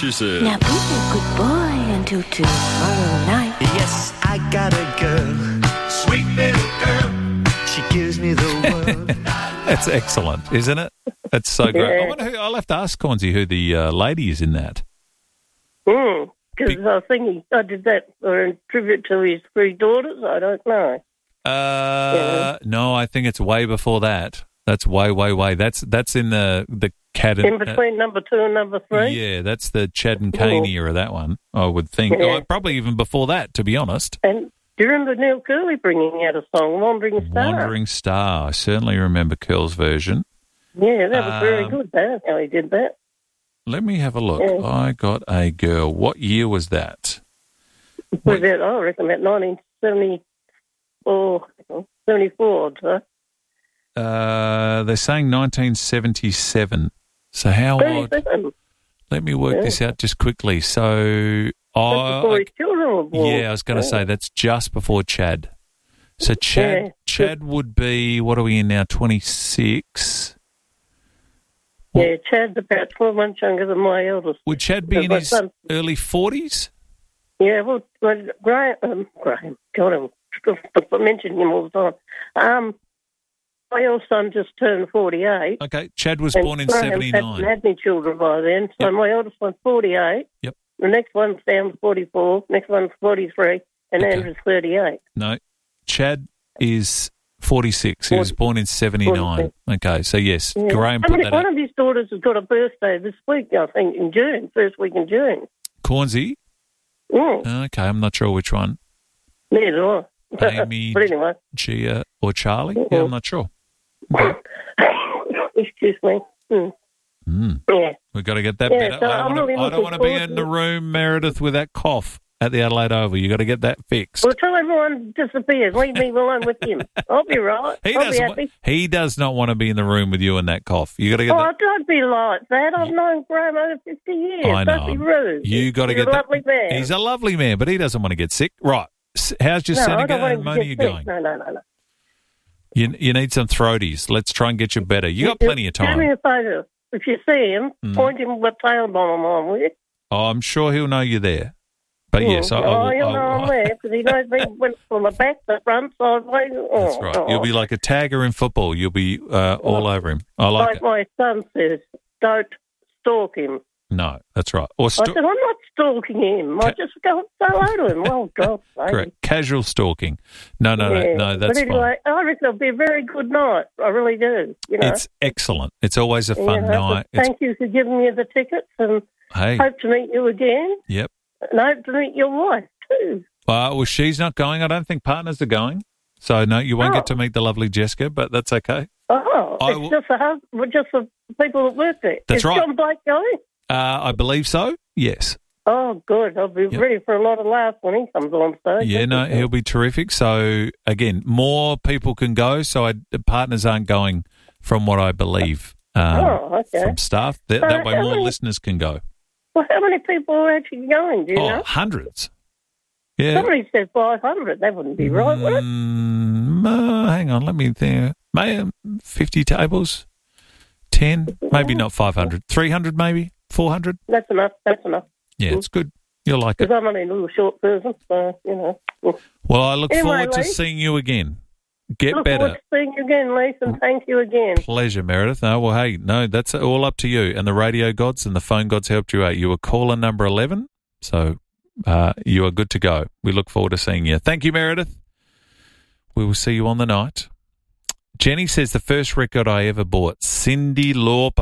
she said. Now be a good boy until tomorrow night. Yes, I got a girl, sweet little girl. She gives me the world. That's excellent, isn't it? That's so great. Yeah. I wonder I'll have to ask Cornsey who the lady is in that. Because I think I did that for a tribute to his three daughters. I don't know. No, I think it's way before that. That's way. That's in the Cad and, In between number 2 and number 3? yeah, that's the Chad and Kane era, that one, I would think. Yeah. Oh, probably even before that, to be honest. And do you remember Neil Curley bringing out a song, Wandering Star? Wandering Star. I certainly remember Curl's version. Yeah, that was very good, that, how he did that. Let me have a look. Yeah. I Got a Girl. What year was that? Was that, I reckon, about 1974, 74, I'd say. They're saying 1977. So how odd? 37. Let me work this out just quickly. So, That's before his children were born. yeah, I was going to say that's just before Chad. So Chad would be, what are we in now, 26? Yeah, Chad's about 12 months younger than my eldest. Would Chad be in My his son. early 40s? Yeah, well, Graham, God, I mention him all the time. My old son just turned 48. Okay, Chad was and born in Graham 79. hadn't had any children by then, so my oldest one's 48. Yep. The next one's down to 44, next one's 43, and Okay. Andrew's 38. No, Chad is 46. He was born in 79. Okay, so yes, Yeah. Graham put that One out. of his daughters has got a birthday this week, I think, in June, first week in June. Cornsey? Okay, I'm not sure which one. Neither do I. Amy, But anyway. Gia, or Charlie? Yeah, I'm not sure. Excuse me. Yeah. We've got to get that Yeah, better. so I I'm really don't looking want to be forward in to the it. room, Meredith, with that cough at the Adelaide Oval. You've got to get that fixed. Well, tell everyone disappears. Leave me alone with him. I'll be right. I'll be happy. He does not want to be in the room with you and that cough. You got to get Oh, that. don't be like that. I've known Graham over 50 years. I know. Don't be rude. You got to He's get a that. lovely man. He's a lovely man, but he doesn't want to get sick. Right. How's your no, I Senegal don't want and him to ammonia get going? sick. No. You need some throaties. Let's try and get you better. You got plenty of Do me time. a favour. If you see him, point him with a tail bomb on, will you? Oh, I'm sure he'll know you're there. But yes, He'll know I'm there because he knows me from the back, the front, sideways. That's right. You'll be like a tagger in football. You'll be all over him. I like it. my son says, don't stalk him. No, that's right. Or I said, I'm not stalking him. I just go and say hello to him. Well, God, correct. Casual stalking. No, that's but anyway, I reckon it'll be a very good night. I really do. You know, It's excellent. It's always a fun night. Thank you for giving me the tickets, and Hey. hope to meet you again. Yep. And hope to meet your wife too. Well, she's not going. I don't think partners are going. So, no, you won't get to meet the lovely Jessica, but that's okay. Oh, it's just the people that work there. That's Is right. John Blake going? I believe so, yes. Oh, good. I'll be ready for a lot of laughs when he comes on stage. Yeah, no, he'll be terrific. So, again, more people can go. So, the partners aren't going from what I believe from staff. That way more listeners can go. Well, how many people are actually going, do you know? Hundreds. Yeah. Somebody said 500. That wouldn't be right, would it? Hang on, let me think. 50 tables? 10? Maybe not 500. 300 maybe? 400? That's enough. Yeah, it's good. You'll like it. Because I'm only a little short person, so, you know. Well, I look forward to Lee, seeing you again. Get look better. forward to seeing you again, Lee, and thank you again. Pleasure, Meredith. No, well, hey, no, that's all up to you. And the radio gods and the phone gods helped you out. You were caller number 11, so you are good to go. We look forward to seeing you. Thank you, Meredith. We will see you on the night. Jenny says the first record I ever bought, Cyndi Lauper.